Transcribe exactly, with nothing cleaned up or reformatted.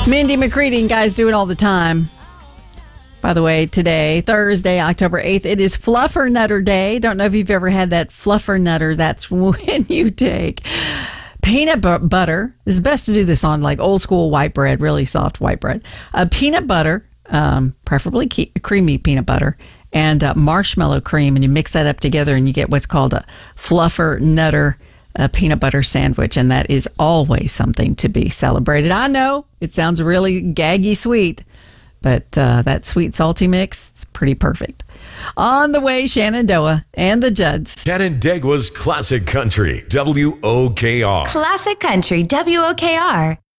Mindy McCready and guys do it all the time. By the way, today, Thursday, October eighth, it is Fluffernutter Day. Don't know if you've ever had that Fluffernutter. That's when you take peanut bu- butter. It's best to do this on like old school white bread, really soft white bread. Uh, peanut butter, um, preferably ke- creamy peanut butter, and uh, marshmallow cream, and you mix that up together and you get what's called a Fluffernutter a peanut butter sandwich, and that is always something to be celebrated. I know it sounds really gaggy sweet, but uh, that sweet salty mix is pretty perfect. On the way, Shenandoah and the Judds. Canandaigua's Classic Country, W O K R. Classic Country, W O K R.